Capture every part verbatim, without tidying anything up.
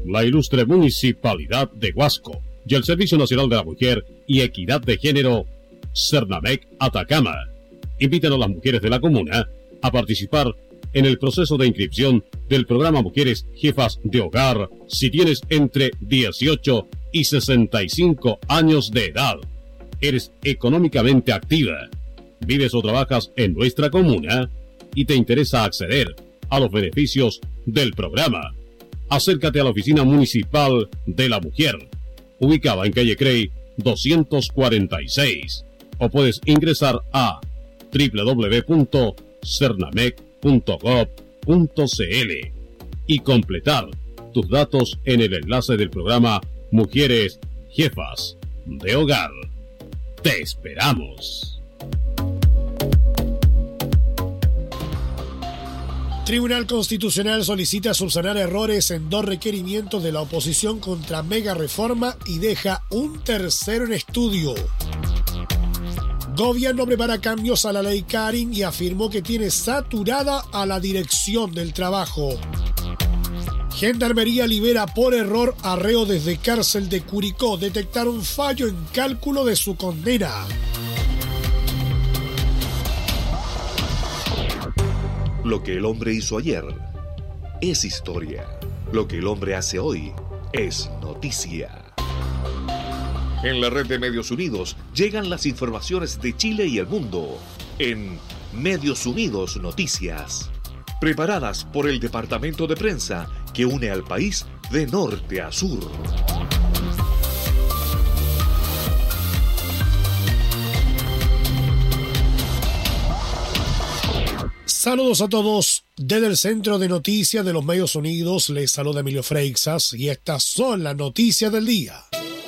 la ilustre Municipalidad de Huasco y el Servicio Nacional de la Mujer y Equidad de Género, Cernamec Atacama, invitan a las mujeres de la comuna a participar en el proceso de inscripción del programa Mujeres Jefas de Hogar si tienes entre dieciocho y sesenta y cinco años de edad, eres económicamente activa, vives o trabajas en nuestra comuna y te interesa acceder a los beneficios del programa. Acércate a la Oficina Municipal de la Mujer, ubicada en calle Crey doscientos cuarenta y seis, o puedes ingresar a doble u doble u doble u punto cernamec punto gob punto c l y completar tus datos en el enlace del programa Mujeres Jefas de Hogar. ¡Te esperamos! Tribunal Constitucional solicita subsanar errores en dos requerimientos de la oposición contra mega reforma y deja un tercero en estudio. Gobierno prepara cambios a la ley Karin y afirmó que tiene saturada a la Dirección del Trabajo. Gendarmería libera por error a reo desde cárcel de Curicó. Detectaron fallo en cálculo de su condena. Lo que el hombre hizo ayer es historia. Lo que el hombre hace hoy es noticia. En la red de Medios Unidos llegan las informaciones de Chile y el mundo en Medios Unidos Noticias, preparadas por el departamento de prensa que une al país de norte a sur. Saludos a todos. Desde el Centro de Noticias de los Medios Unidos les saluda Emilio Freixas y estas son las noticias del día.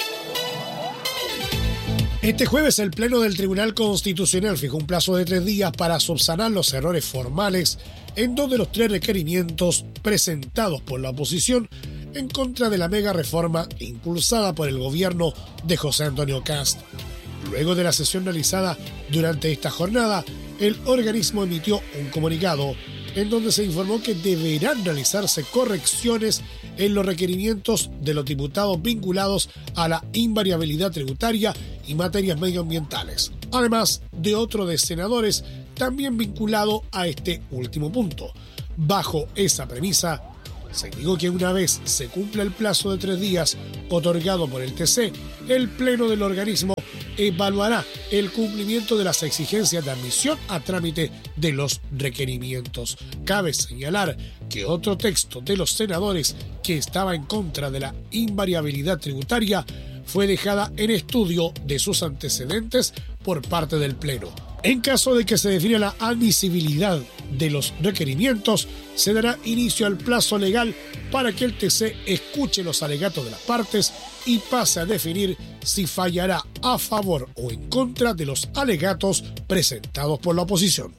Este jueves el Pleno del Tribunal Constitucional fijó un plazo de tres días para subsanar los errores formales en dos de los tres requerimientos presentados por la oposición en contra de la mega reforma impulsada por el gobierno de José Antonio Kast. Luego de la sesión realizada durante esta jornada, el organismo emitió un comunicado en donde se informó que deberán realizarse correcciones en los requerimientos de los diputados vinculados a la invariabilidad tributaria y materias medioambientales, además de otro de senadores también vinculado a este último punto. Bajo esa premisa, se indicó que una vez se cumpla el plazo de tres días otorgado por el T C, el Pleno del organismo evaluará el cumplimiento de las exigencias de admisión a trámite de los requerimientos. Cabe señalar que otro texto de los senadores que estaba en contra de la invariabilidad tributaria fue dejada en estudio de sus antecedentes por parte del Pleno. En caso de que se defina la admisibilidad de los requerimientos, se dará inicio al plazo legal para que el T C escuche los alegatos de las partes y pase a definir si fallará a favor o en contra de los alegatos presentados por la oposición.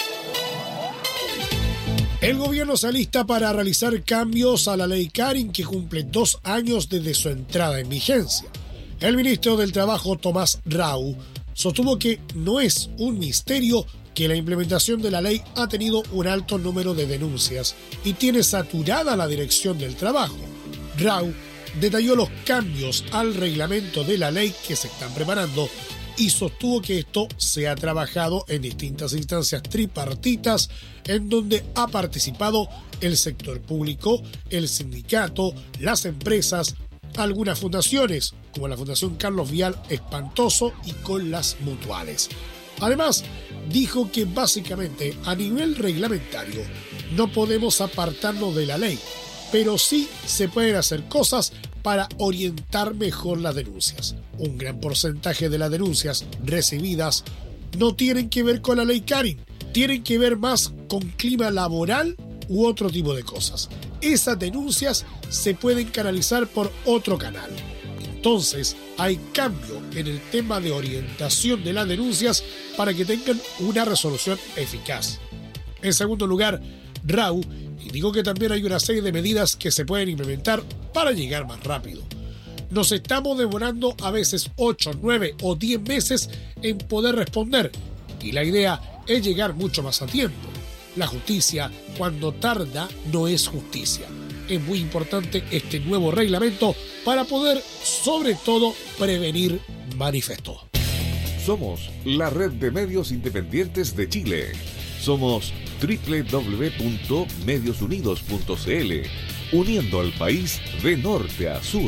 El gobierno se alista para realizar cambios a la ley Karin, que cumple dos años desde su entrada en vigencia. El ministro del Trabajo, Tomás Rau, sostuvo que no es un misterio que la implementación de la ley ha tenido un alto número de denuncias y tiene saturada la Dirección del Trabajo. Rau detalló los cambios al reglamento de la ley que se están preparando y sostuvo que esto se ha trabajado en distintas instancias tripartitas en donde ha participado el sector público, el sindicato, las empresas, algunas fundaciones, como la Fundación Carlos Vial Espantoso, y con las mutuales. Además, dijo que básicamente a nivel reglamentario no podemos apartarnos de la ley, pero sí se pueden hacer cosas para orientar mejor las denuncias. Un gran porcentaje de las denuncias recibidas no tienen que ver con la ley Karin, tienen que ver más con clima laboral u otro tipo de cosas. Esas denuncias se pueden canalizar por otro canal. Entonces, hay cambio en el tema de orientación de las denuncias para que tengan una resolución eficaz. En segundo lugar, Rau indicó que también hay una serie de medidas que se pueden implementar para llegar más rápido. Nos estamos demorando a veces ocho, nueve o diez meses en poder responder y la idea es llegar mucho más a tiempo. La justicia, cuando tarda, no es justicia. es muy importante este nuevo reglamento para poder, sobre todo, prevenir manifestos. Somos la red de medios independientes de Chile. Somos doble u doble u doble u punto medios unidos punto c l, uniendo al país de norte a sur.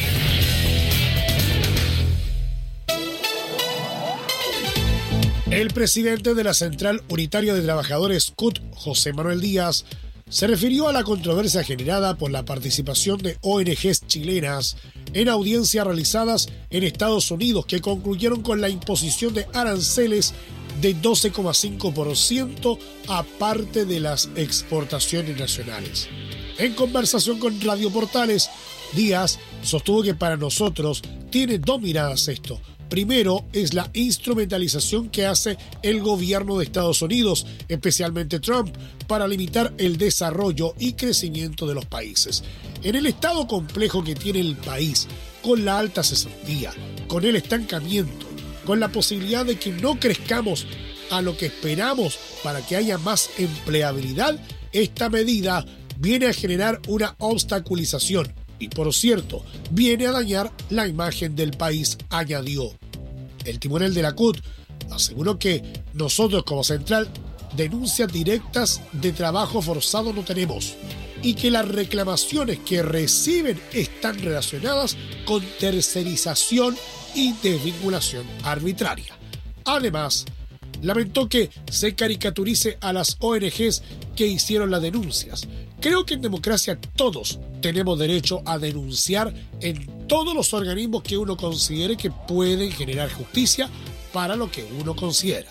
El presidente de la Central Unitaria de Trabajadores C U T, José Manuel Díaz, se refirió a la controversia generada por la participación de O N Ges chilenas en audiencias realizadas en Estados Unidos que concluyeron con la imposición de aranceles de doce coma cinco por ciento aparte de las exportaciones nacionales. En conversación con Radio Portales, Díaz sostuvo que para nosotros tiene dos miradas esto. Primero es la instrumentalización que hace el gobierno de Estados Unidos, especialmente Trump, para limitar el desarrollo y crecimiento de los países. En el estado complejo que tiene el país, con la alta cesantía, con el estancamiento, con la posibilidad de que no crezcamos a lo que esperamos para que haya más empleabilidad, esta medida viene a generar una obstaculización. Y por cierto, viene a dañar la imagen del país, añadió. El timonel de la C U T aseguró que nosotros como central denuncias directas de trabajo forzado no tenemos y que las reclamaciones que reciben están relacionadas con tercerización y desvinculación arbitraria. Además, lamentó que se caricaturice a las O N Ges que hicieron las denuncias. Creo que en democracia todos tenemos derecho a denunciar en todos los organismos que uno considere que pueden generar justicia para lo que uno considera.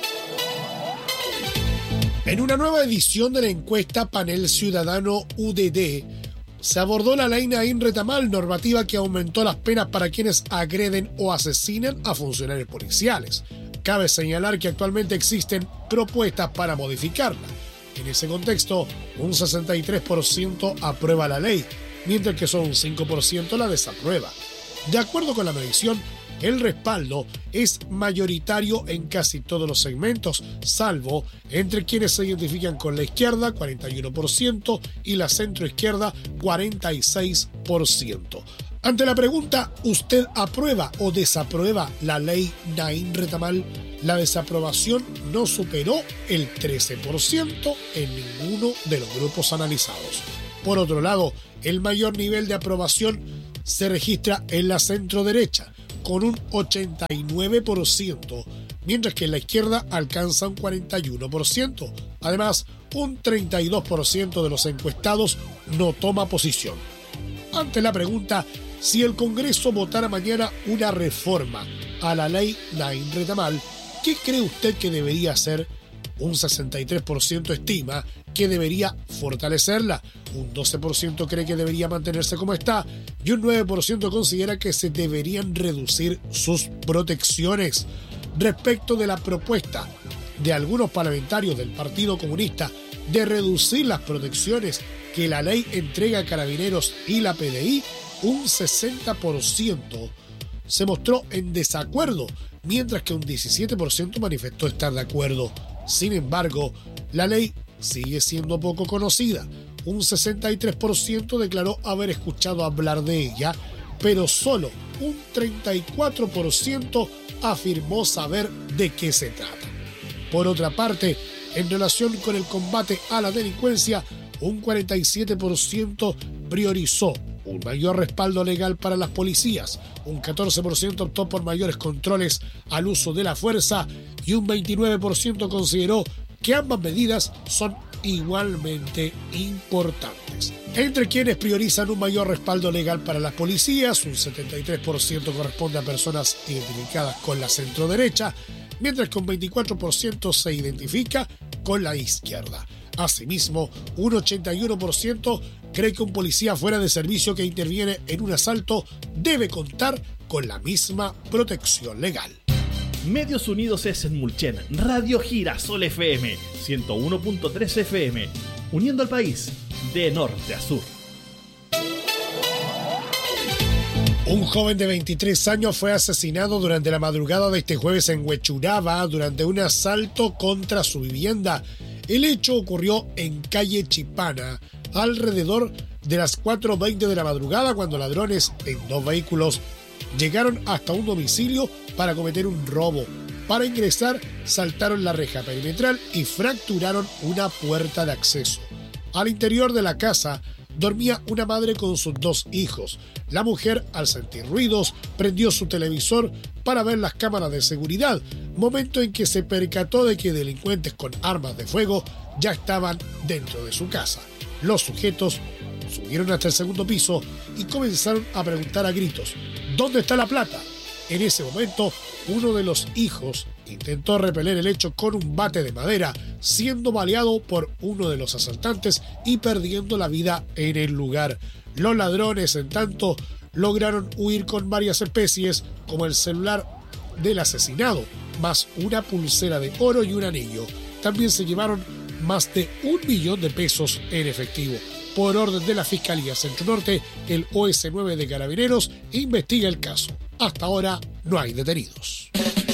En una nueva edición de la encuesta Panel Ciudadano U D D, se abordó la ley Naín Retamal, normativa que aumentó las penas para quienes agreden o asesinan a funcionarios policiales. Cabe señalar que actualmente existen propuestas para modificarla. En ese contexto, un sesenta y tres por ciento aprueba la ley, mientras que solo un cinco por ciento la desaprueba. De acuerdo con la medición, el respaldo es mayoritario en casi todos los segmentos, salvo entre quienes se identifican con la izquierda, cuarenta y uno por ciento, y la centroizquierda, cuarenta y seis por ciento. Ante la pregunta, ¿usted aprueba o desaprueba la ley Naín Retamal? La desaprobación no superó el trece por ciento en ninguno de los grupos analizados. Por otro lado, el mayor nivel de aprobación se registra en la centroderecha, con un ochenta y nueve por ciento, mientras que en la izquierda alcanza un cuarenta y uno por ciento. Además, un treinta y dos por ciento de los encuestados no toma posición. Ante la pregunta, si el Congreso votara mañana una reforma a la ley Naín Retamal, ¿qué cree usted que debería hacer? Un sesenta y tres por ciento estima que debería fortalecerla, un doce por ciento cree que debería mantenerse como está y un nueve por ciento considera que se deberían reducir sus protecciones. Respecto de la propuesta de algunos parlamentarios del Partido Comunista de reducir las protecciones que la ley entrega a Carabineros y la P D I, un sesenta por ciento se mostró en desacuerdo, mientras que un diecisiete por ciento manifestó estar de acuerdo. Sin embargo, la ley sigue siendo poco conocida. Un sesenta y tres por ciento declaró haber escuchado hablar de ella, pero solo un treinta y cuatro por ciento afirmó saber de qué se trata. Por otra parte, en relación con el combate a la delincuencia, un cuarenta y siete por ciento priorizó un mayor respaldo legal para las policías, un catorce por ciento optó por mayores controles al uso de la fuerza y un veintinueve por ciento consideró que ambas medidas son igualmente importantes. Entre quienes priorizan un mayor respaldo legal para las policías, un setenta y tres por ciento corresponde a personas identificadas con la centroderecha, mientras que un veinticuatro por ciento se identifica con la izquierda. Asimismo, un ochenta y uno por ciento cree que un policía fuera de servicio que interviene en un asalto debe contar con la misma protección legal. Medios Unidos es en Mulchen, Radio Girasol F M, ciento uno punto tres F M, uniendo al país de norte a sur. Un joven de veintitrés años fue asesinado durante la madrugada de este jueves en Huechuraba durante un asalto contra su vivienda. El hecho ocurrió en calle Chipana, alrededor de las cuatro veinte de la madrugada, cuando ladrones en dos vehículos llegaron hasta un domicilio para cometer un robo. Para ingresar, saltaron la reja perimetral y fracturaron una puerta de acceso. Al interior de la casa dormía una madre con sus dos hijos. La mujer, al sentir ruidos, prendió su televisor para ver las cámaras de seguridad, momento en que se percató de que delincuentes con armas de fuego ya estaban dentro de su casa. Los sujetos subieron hasta el segundo piso y comenzaron a preguntar a gritos: ¿dónde está la plata? En ese momento, uno de los hijos intentó repeler el hecho con un bate de madera, siendo baleado por uno de los asaltantes y perdiendo la vida en el lugar. Los ladrones, en tanto, lograron huir con varias especies, como el celular del asesinado, más una pulsera de oro y un anillo. También se llevaron más de un millón de pesos en efectivo. Por orden de la Fiscalía Centro Norte, el O S nueve de Carabineros investiga el caso. Hasta ahora no hay detenidos.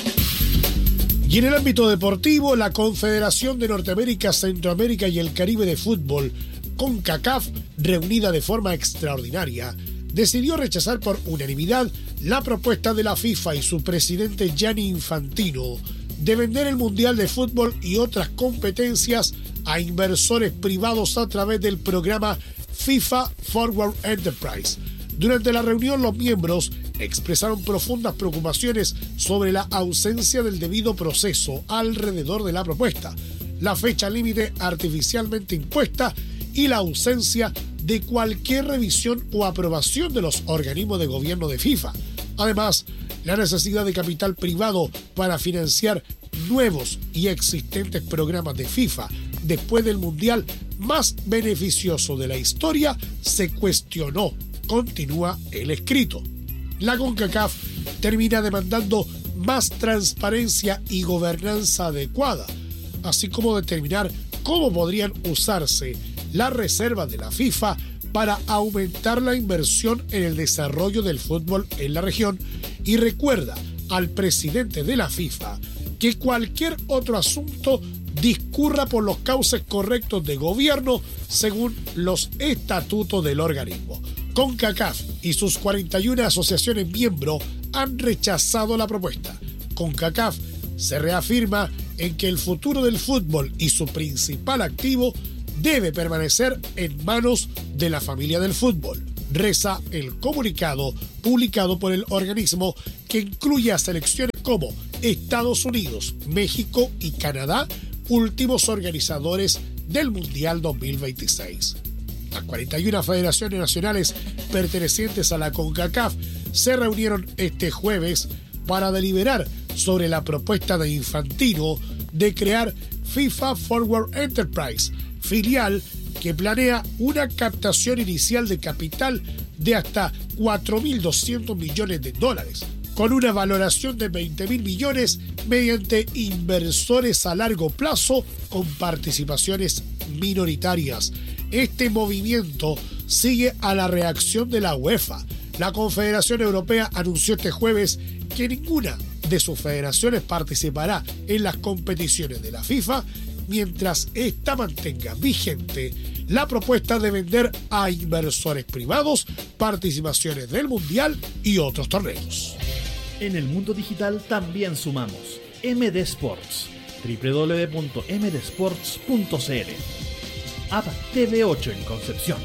Y en el ámbito deportivo, la Confederación de Norteamérica, Centroamérica y el Caribe de Fútbol, CONCACAF, reunida de forma extraordinaria, decidió rechazar por unanimidad la propuesta de la FIFA y su presidente Gianni Infantino de vender el Mundial de Fútbol y otras competencias a inversores privados a través del programa FIFA Forward Enterprise. Durante la reunión, los miembros expresaron profundas preocupaciones sobre la ausencia del debido proceso alrededor de la propuesta, la fecha límite artificialmente impuesta y la ausencia de cualquier revisión o aprobación de los organismos de gobierno de FIFA. Además, la necesidad de capital privado para financiar nuevos y existentes programas de FIFA después del Mundial más beneficioso de la historia se cuestionó, continúa el escrito. La CONCACAF termina demandando más transparencia y gobernanza adecuada, así como determinar cómo podrían usarse las reservas de la FIFA para aumentar la inversión en el desarrollo del fútbol en la región, y recuerda al presidente de la FIFA que cualquier otro asunto discurra por los cauces correctos de gobierno según los estatutos del organismo. CONCACAF y sus cuarenta y una asociaciones miembros han rechazado la propuesta. CONCACAF se reafirma en que el futuro del fútbol y su principal activo debe permanecer en manos de la familia del fútbol, reza el comunicado publicado por el organismo, que incluye a selecciones como Estados Unidos, México y Canadá, últimos organizadores del Mundial dos mil veintiséis. Las cuarenta y una federaciones nacionales pertenecientes a la CONCACAF se reunieron este jueves para deliberar sobre la propuesta de Infantino de crear FIFA Forward Enterprise, filial que planea una captación inicial de capital de hasta cuatro mil doscientos millones de dólares, con una valoración de veinte mil millones mediante inversores a largo plazo con participaciones minoritarias. Este movimiento sigue a la reacción de la UEFA. La Confederación Europea anunció este jueves que ninguna de sus federaciones participará en las competiciones de la FIFA mientras ésta mantenga vigente la propuesta de vender a inversores privados participaciones del Mundial y otros torneos. En el mundo digital también sumamos M D Sports, doble u doble u doble u punto m d sports punto c l, App T V ocho en Concepción,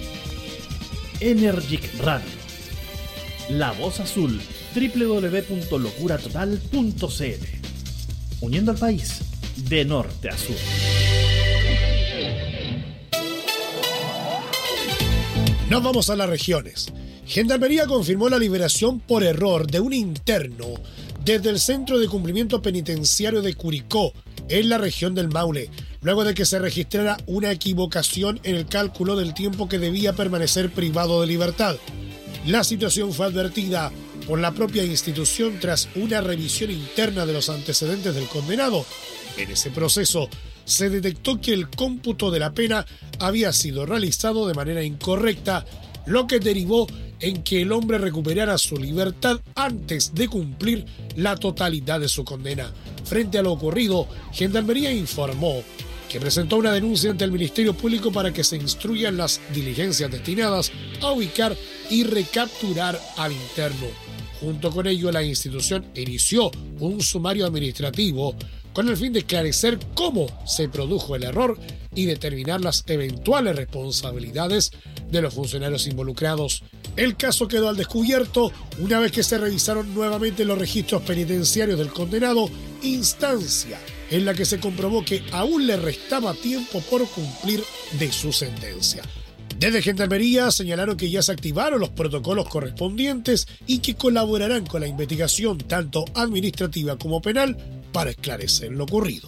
Energic Radio, La Voz Azul, doble u doble u doble u punto locura total punto c l, uniendo al país de norte a sur. Nos vamos a las regiones. Gendarmería confirmó la liberación por error de un interno desde el Centro de Cumplimiento Penitenciario de Curicó, en la región del Maule, luego de que se registrara una equivocación en el cálculo del tiempo que debía permanecer privado de libertad. La situación fue advertida por la propia institución tras una revisión interna de los antecedentes del condenado. En ese proceso se detectó que el cómputo de la pena había sido realizado de manera incorrecta, lo que derivó en que el hombre recuperara su libertad antes de cumplir la totalidad de su condena. Frente a lo ocurrido, Gendarmería informó que presentó una denuncia ante el Ministerio Público para que se instruyan las diligencias destinadas a ubicar y recapturar al interno. Junto con ello, la institución inició un sumario administrativo con el fin de esclarecer cómo se produjo el error y determinar las eventuales responsabilidades de los funcionarios involucrados. El caso quedó al descubierto una vez que se revisaron nuevamente los registros penitenciarios del condenado, instancia en la que se comprobó que aún le restaba tiempo por cumplir de su sentencia. Desde Gendarmería señalaron que ya se activaron los protocolos correspondientes y que colaborarán con la investigación tanto administrativa como penal para esclarecer lo ocurrido.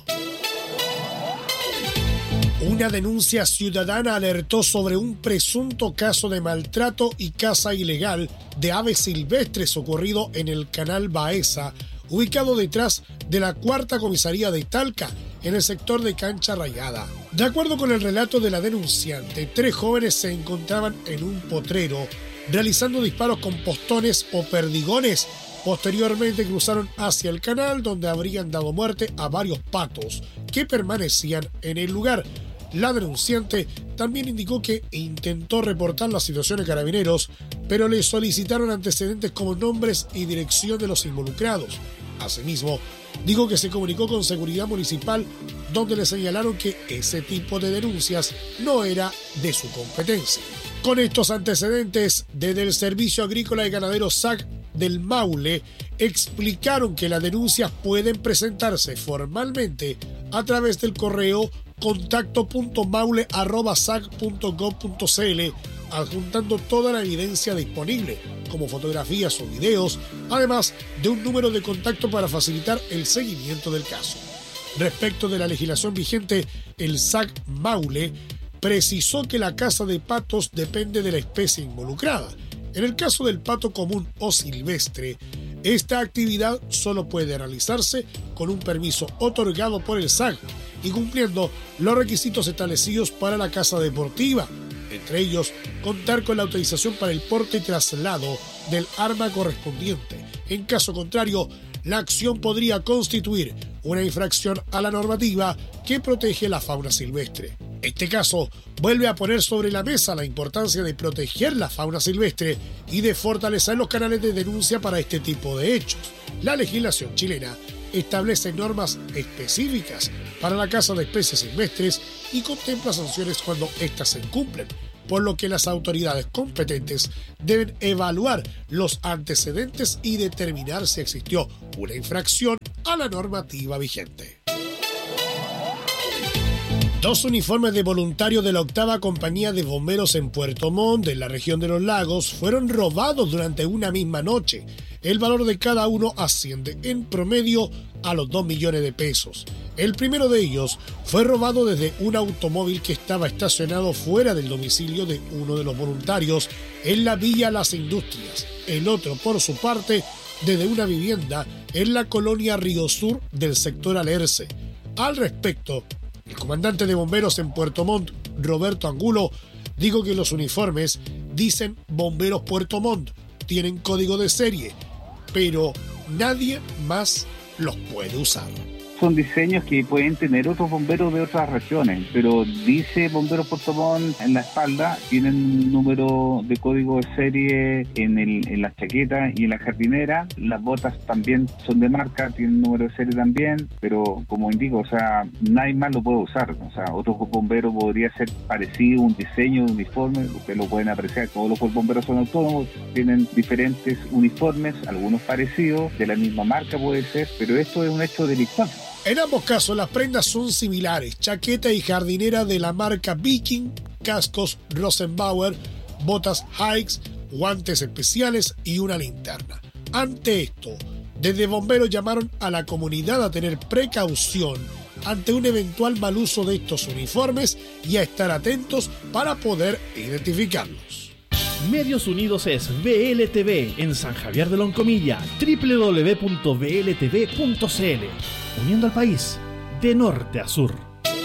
Una denuncia ciudadana alertó sobre un presunto caso de maltrato y caza ilegal de aves silvestres ocurrido en el canal Baeza, ubicado detrás de la cuarta comisaría de Talca, en el sector de Cancha Rayada. De acuerdo con el relato de la denunciante, tres jóvenes se encontraban en un potrero realizando disparos con postones o perdigones. Posteriormente cruzaron hacia el canal, donde habrían dado muerte a varios patos que permanecían en el lugar. La denunciante también indicó que intentó reportar la situación a Carabineros, pero le solicitaron antecedentes como nombres y dirección de los involucrados. Asimismo, dijo que se comunicó con Seguridad Municipal, donde le señalaron que ese tipo de denuncias no era de su competencia. Con estos antecedentes, desde el Servicio Agrícola y Ganadero S A C del Maule, explicaron que las denuncias pueden presentarse formalmente a través del correo contacto punto maule arroba sac punto gob punto cl, adjuntando toda la evidencia disponible, como fotografías o videos, además de un número de contacto para facilitar el seguimiento del caso. Respecto de la legislación vigente, el S A C Maule precisó que la caza de patos depende de la especie involucrada. En el caso del pato común o silvestre, esta actividad solo puede realizarse con un permiso otorgado por el S A C y cumpliendo los requisitos establecidos para la caza deportiva, entre ellos contar con la autorización para el porte y traslado del arma correspondiente. En caso contrario, la acción podría constituir una infracción a la normativa que protege la fauna silvestre. Este caso vuelve a poner sobre la mesa la importancia de proteger la fauna silvestre y de fortalecer los canales de denuncia para este tipo de hechos. La legislación chilena establece normas específicas para la caza de especies silvestres y contempla sanciones cuando éstas se incumplen, por lo que las autoridades competentes deben evaluar los antecedentes y determinar si existió una infracción a la normativa vigente. Dos uniformes de voluntarios de la octava Compañía de Bomberos en Puerto Montt, en la región de los Lagos, fueron robados durante una misma noche. El valor de cada uno asciende en promedio a los dos millones de pesos. El primero de ellos fue robado desde un automóvil que estaba estacionado fuera del domicilio de uno de los voluntarios en la Villa Las Industrias. El otro, por su parte, desde una vivienda en la colonia Río Sur del sector Alerce. Al respecto, el comandante de bomberos en Puerto Montt, Roberto Angulo, dijo que los uniformes dicen Bomberos Puerto Montt, tienen código de serie, pero nadie más los puede usar. Son diseños que pueden tener otros bomberos de otras regiones, pero dice Bomberos Puerto Montt en la espalda, tienen un número de código de serie en, el, en las chaquetas y en la jardinera. Las botas también son de marca, tienen número de serie también, pero como indico, o sea, nadie más lo puede usar. O sea, otro bombero podría ser parecido, un diseño de uniforme, ustedes lo pueden apreciar, todos los bomberos son autónomos, tienen diferentes uniformes, algunos parecidos, de la misma marca puede ser, pero esto es un hecho delictuoso. En ambos casos, las prendas son similares: chaqueta y jardinera de la marca Viking, cascos Rosenbauer, botas Hikes, guantes especiales y una linterna. Ante esto, desde bomberos llamaron a la comunidad a tener precaución ante un eventual mal uso de estos uniformes y a estar atentos para poder identificarlos. Medios Unidos es V L T V en San Javier de Loncomilla, doble u doble u doble u punto v l t v punto c l, uniendo al país de norte a sur.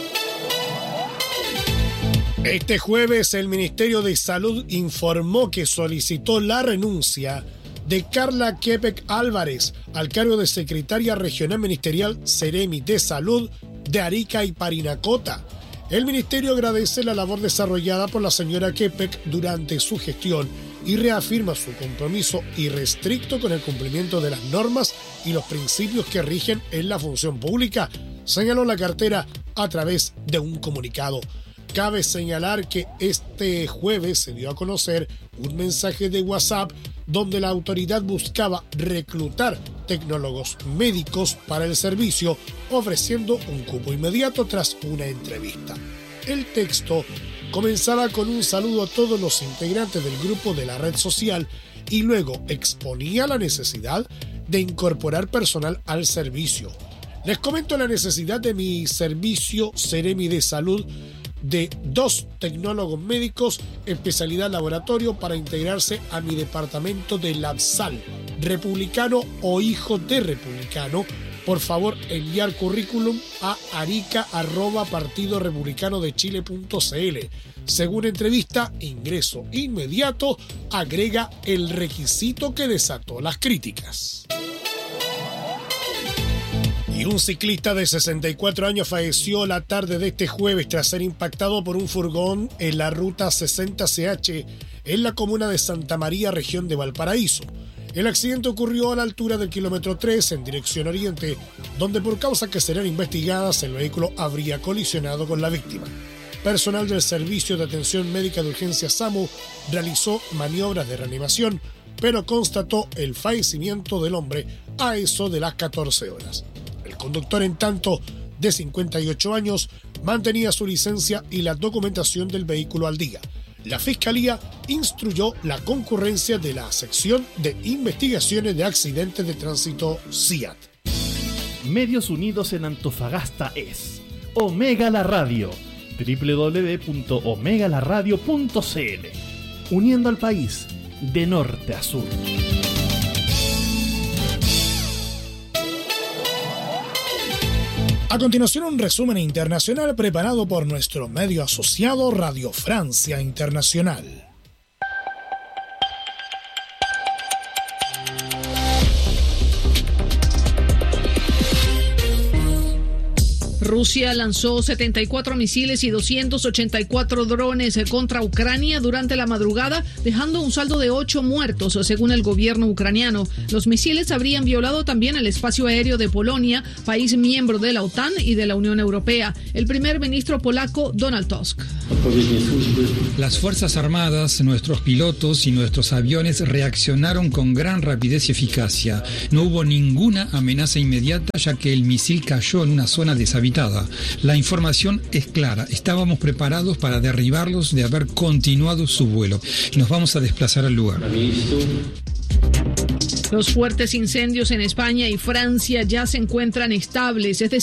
Este jueves el Ministerio de Salud informó que solicitó la renuncia de Carla Quebec Álvarez al cargo de secretaria regional ministerial Ceremi de Salud de Arica y Parinacota. El ministerio agradece la labor desarrollada por la señora Kepek durante su gestión y reafirma su compromiso irrestricto con el cumplimiento de las normas y los principios que rigen en la función pública, señaló la cartera a través de un comunicado. Cabe señalar que este jueves se dio a conocer un mensaje de WhatsApp donde la autoridad buscaba reclutar tecnólogos médicos para el servicio, ofreciendo un cupo inmediato tras una entrevista. El texto comenzaba con un saludo a todos los integrantes del grupo de la red social y luego exponía la necesidad de incorporar personal al servicio. Les comento la necesidad de mi servicio Seremi de Salud de dos tecnólogos médicos, especialidad laboratorio, para integrarse a mi departamento de LabSal, republicano o hijo de republicano. Por favor, enviar currículum a arica arroba partido republicano de chile punto cl. Según entrevista, ingreso inmediato, agrega el requisito que desató las críticas. Y un ciclista de sesenta y cuatro años falleció la tarde de este jueves tras ser impactado por un furgón en la ruta sesenta C H en la comuna de Santa María, región de Valparaíso. El accidente ocurrió a la altura del kilómetro tres en dirección oriente, donde por causas que serán investigadas el vehículo habría colisionado con la víctima. Personal del Servicio de Atención Médica de Urgencia SAMU realizó maniobras de reanimación, pero constató el fallecimiento del hombre a eso de las catorce horas. El conductor, en tanto, de cincuenta y ocho años, mantenía su licencia y la documentación del vehículo al día. La Fiscalía instruyó la concurrencia de la sección de investigaciones de accidentes de tránsito C I A T. Medios Unidos en Antofagasta es Omega La Radio, doble u doble u doble u punto omega la radio punto c l, uniendo al país de norte a sur. A continuación, un resumen internacional preparado por nuestro medio asociado Radio Francia Internacional. Rusia lanzó setenta y cuatro misiles y doscientos ochenta y cuatro drones contra Ucrania durante la madrugada, dejando un saldo de ocho muertos, según el gobierno ucraniano. Los misiles habrían violado también el espacio aéreo de Polonia, país miembro de la OTAN y de la Unión Europea. El primer ministro polaco, Donald Tusk. Las Fuerzas Armadas, nuestros pilotos y nuestros aviones reaccionaron con gran rapidez y eficacia. No hubo ninguna amenaza inmediata, ya que el misil cayó en una zona deshabitada. La información es clara. Estábamos preparados para derribarlos de haber continuado su vuelo. Nos vamos a desplazar al lugar. Los fuertes incendios en España y Francia ya se encuentran estables, es decir,